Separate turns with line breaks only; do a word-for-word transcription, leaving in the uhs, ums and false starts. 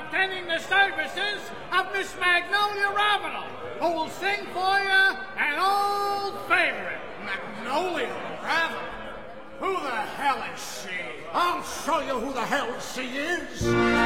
attending the services of Miss Magnolia Ravenel, who will sing for you an old favorite.
Magnolia Ravenel? Who the hell is she?
I'll show you who the hell she is.